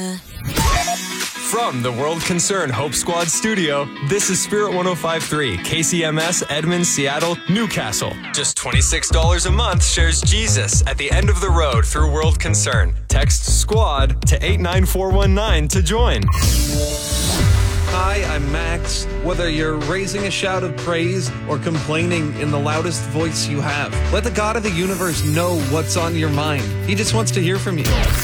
From the World Concern Hope Squad studio, this is Spirit 105.3, KCMS, Edmonds, Seattle, Newcastle. Just $26 a month shares Jesus at the end of the road through World Concern. Text SQUAD to 89419 to join. Hi, I'm Max. Whether you're raising a shout of praise or complaining in the loudest voice you have, let the God of the universe know what's on your mind. He just wants to hear from you.